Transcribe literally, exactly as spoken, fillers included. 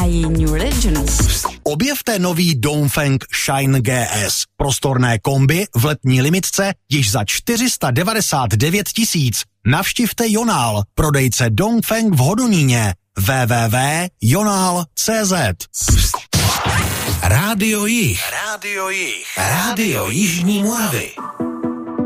a její New Religion. Objevte nový Dongfeng Shine G S. Prostorné kombi v letní limitce již za čtyři sta devadesát devět tisíc. Navštivte Jonál, prodejce Dongfeng v Hodoníně. w w w tečka jonál tečka cé zet. Rádio Jih. Rádio Jih. Rádio Jižní Moravy.